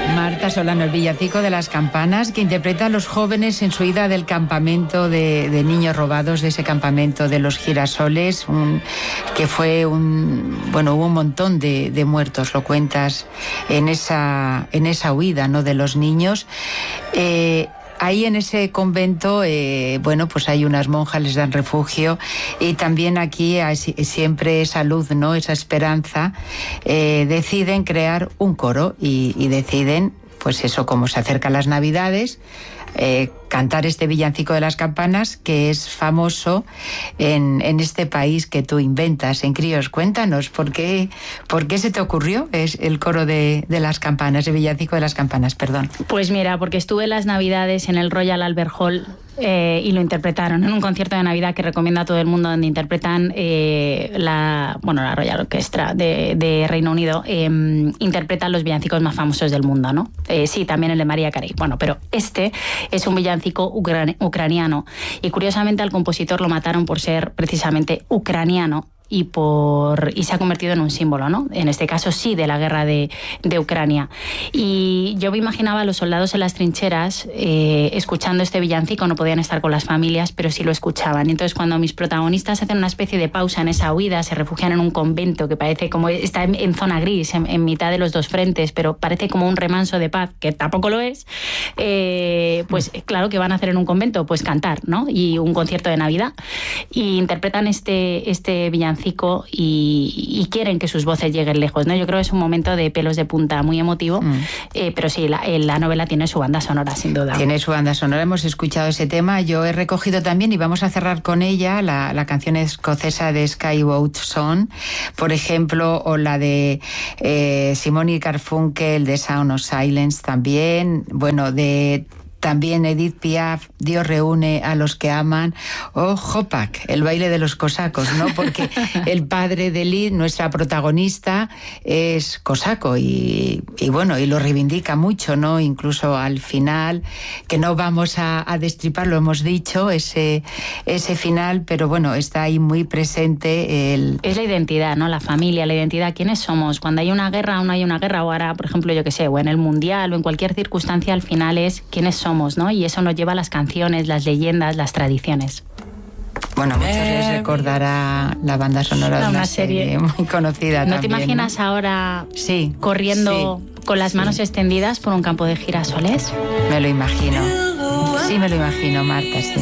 Marta Solano, el villancico de las campanas, que interpreta a los jóvenes en su ida del campamento de niños robados, de ese campamento de los girasoles, que fue hubo un montón de muertos, lo cuentas en esa huida, ¿no?, de los niños. Ahí en ese convento, pues hay unas monjas, les dan refugio, y también aquí hay siempre esa luz, ¿no?, esa esperanza. Deciden crear un coro y deciden, pues eso, como se acercan las Navidades, cantar este villancico de las campanas, que es famoso en este país que tú inventas, en Críos. Cuéntanos, ¿por qué se te ocurrió el coro de las campanas, el villancico de las campanas, perdón? Pues mira, porque estuve las Navidades en el Royal Albert Hall y lo interpretaron en un concierto de Navidad que recomiendo a todo el mundo, donde interpretan la Royal Orchestra de Reino Unido, interpretan los villancicos más famosos del mundo, ¿no? Sí, también el de Mariah Carey. Bueno, pero este es un villancico ucraniano, y curiosamente al compositor lo mataron por ser precisamente ucraniano y se ha convertido en un símbolo, ¿no? En este caso sí, de la guerra de Ucrania. Y yo me imaginaba a los soldados en las trincheras escuchando este villancico. No podían estar con las familias, pero sí lo escuchaban. Entonces, cuando mis protagonistas hacen una especie de pausa en esa huida, se refugian en un convento que parece como está en zona gris, en mitad de los dos frentes, pero parece como un remanso de paz, que tampoco lo es, pues claro, ¿qué van a hacer en un convento? Pues cantar, ¿no? Y un concierto de Navidad. Y interpretan este villancico y quieren que sus voces lleguen lejos, ¿no? Yo creo que es un momento de pelos de punta muy emotivo, pero sí, la novela tiene su banda sonora, sin duda. Tiene su banda sonora, hemos escuchado ese tema, yo he recogido también, y vamos a cerrar con ella, la canción escocesa de Skyboat Song, por ejemplo, o la de Simon y Garfunkel, de Sound of Silence también, también Edith Piaf, Dios reúne a los que aman, o Hopak, el baile de los cosacos, ¿no? Porque el padre de Liz, nuestra protagonista, es cosaco y lo reivindica mucho, ¿no? Incluso al final, que no vamos a destripar, lo hemos dicho, ese final, pero bueno, está ahí muy presente Es la identidad, ¿no? La familia, la identidad, ¿quiénes somos? Cuando hay una guerra o no hay una guerra, o ahora, por ejemplo, yo qué sé, o en el Mundial o en cualquier circunstancia, al final es quiénes somos, ¿no? Y eso nos lleva a las canciones, las leyendas, las tradiciones. Bueno, a muchos les recordará la banda sonora de una serie muy conocida. ¿No también, te imaginas, ¿no?, ahora corriendo con las manos extendidas por un campo de girasoles? Me lo imagino. Sí, me lo imagino, Marta, sí.